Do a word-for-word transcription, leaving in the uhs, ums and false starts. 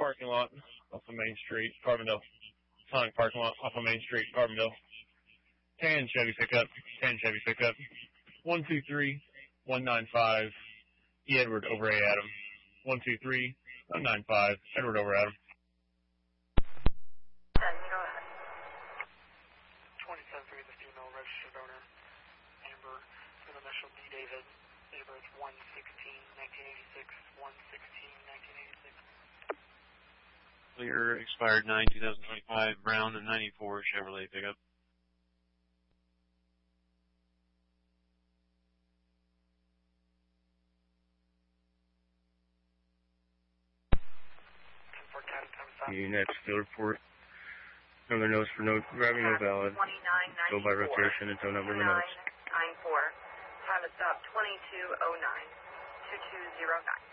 parking lot off of Main Street, Carbondale. Sonic parking lot off of Main Street, Carbondale. ten Chevy pickup, ten Chevy pickup. one two three, one nine five, E. Edward over A. Adam. one two three, one nine five, Edward over Adam. twenty-seven three, the female registered owner, Amber, with initial D. David, date of birth one sixteen nineteen eighty-six, one sixteen nineteen eighty-six. Clear, expired nine two thousand twenty-five, brown and ninety-four Chevrolet pickup. The next field report. Number notes for no driving no valid. Go by rotation and tow number of the notes. nine four. Time to stop twenty-two oh nine. two two zero nine.